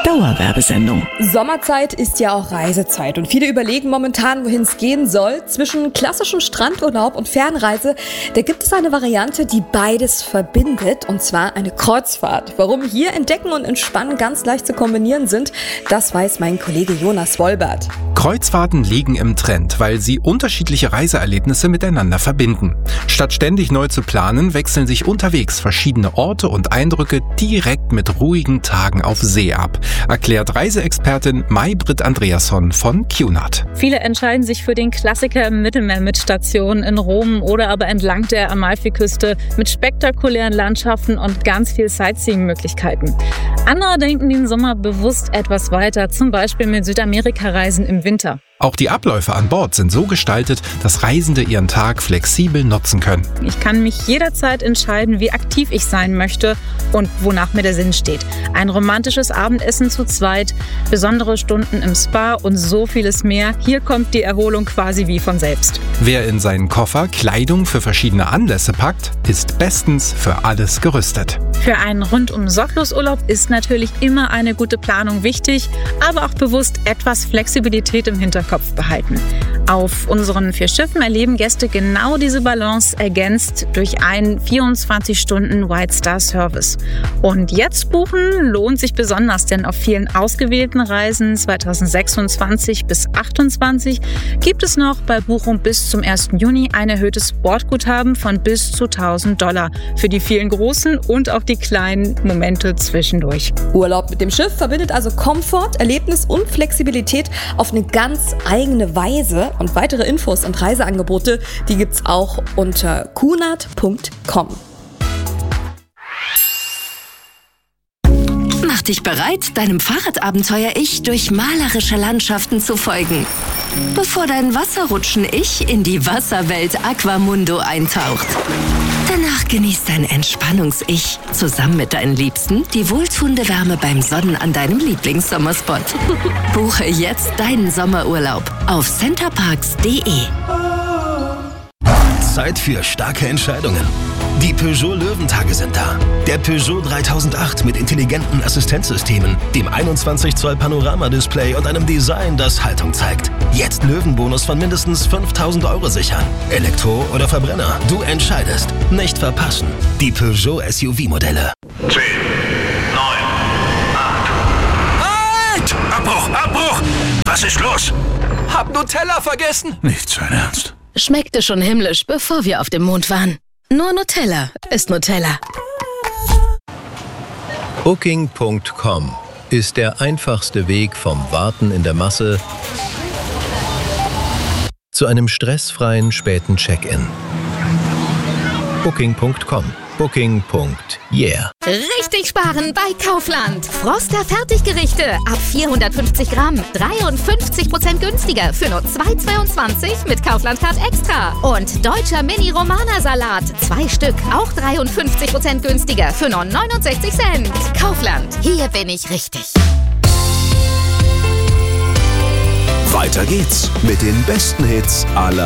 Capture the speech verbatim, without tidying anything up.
Dauerwerbesendung. Sommerzeit ist ja auch Reisezeit und viele überlegen momentan, wohin es gehen soll. Zwischen klassischem Strandurlaub und Fernreise, da gibt es eine Variante, die beides verbindet, und zwar eine Kreuzfahrt. Warum hier Entdecken und Entspannen ganz leicht zu kombinieren sind, das weiß mein Kollege Jonas Wolbert. Kreuzfahrten liegen im Trend, weil sie unterschiedliche Reiseerlebnisse miteinander verbinden. Statt ständig neu zu planen, wechseln sich unterwegs verschiedene Orte und Eindrücke direkt mit ruhigen Tagen auf See ab, erklärt Reiseexpertin May-Britt Andreasson von Cunard. Viele entscheiden sich für den Klassiker im Mittelmeer mit Stationen in Rom oder aber entlang der Amalfiküste mit spektakulären Landschaften und ganz viel Sightseeing-Möglichkeiten. Andere denken den Sommer bewusst etwas weiter, zum Beispiel mit Südamerika-Reisen im Winter. Auch die Abläufe an Bord sind so gestaltet, dass Reisende ihren Tag flexibel nutzen können. Ich kann mich jederzeit entscheiden, wie aktiv ich sein möchte und wonach mir der Sinn steht. Ein romantisches Abendessen zu zweit, besondere Stunden im Spa und so vieles mehr. Hier kommt die Erholung quasi wie von selbst. Wer in seinen Koffer Kleidung für verschiedene Anlässe packt, ist bestens für alles gerüstet. Für einen rundum sorglos Urlaub ist natürlich immer eine gute Planung wichtig, aber auch bewusst etwas Flexibilität im Hinterkopf behalten. Auf unseren vier Schiffen erleben Gäste genau diese Balance, ergänzt durch einen vierundzwanzig Stunden White Star Service. Und jetzt buchen lohnt sich besonders, denn auf vielen ausgewählten Reisen zweitausendsechsundzwanzig bis achtundzwanzig gibt es noch bei Buchung bis zum ersten Juni ein erhöhtes Bordguthaben von bis zu tausend Dollar für die vielen großen und auch die kleinen Momente zwischendurch. Urlaub mit dem Schiff verbindet also Komfort, Erlebnis und Flexibilität auf eine ganz eigene Weise. Und weitere Infos und Reiseangebote, die gibt's auch unter cunard punkt com. Mach dich bereit, deinem Fahrradabenteuer-Ich durch malerische Landschaften zu folgen, bevor dein Wasserrutschen-Ich in die Wasserwelt Aquamundo eintaucht. Danach genießt dein Entspannungs-Ich zusammen mit deinen Liebsten die wohltuende Wärme beim Sonnen an deinem Lieblingssommerspot. Buche jetzt deinen Sommerurlaub auf centerparks punkt de. Zeit für starke Entscheidungen. Die Peugeot Löwentage sind da. Der Peugeot dreitausendacht mit intelligenten Assistenzsystemen, dem einundzwanzig Zoll Panoramadisplay und einem Design, das Haltung zeigt. Jetzt Löwenbonus von mindestens fünftausend Euro sichern. Elektro oder Verbrenner, du entscheidest. Nicht verpassen. Die Peugeot S U V-Modelle. zehn, neun, acht. Halt! Abbruch, Abbruch! Was ist los? Hab Nutella vergessen. Nicht sein Ernst. Schmeckte schon himmlisch, bevor wir auf dem Mond waren. Nur Nutella ist Nutella. Booking punkt com ist der einfachste Weg vom Warten in der Masse zu einem stressfreien späten Check-in. Booking punkt com. Booking. Yeah. Richtig sparen bei Kaufland. Froster Fertiggerichte ab vierhundertfünfzig Gramm. dreiundfünfzig Prozent günstiger für nur zwei Euro zweiundzwanzig mit Kaufland Card Extra. Und deutscher Mini-Romana-Salat. Zwei Stück, auch dreiundfünfzig Prozent günstiger für nur neunundsechzig Cent. Kaufland. Hier bin ich richtig. Weiter geht's mit den besten Hits aller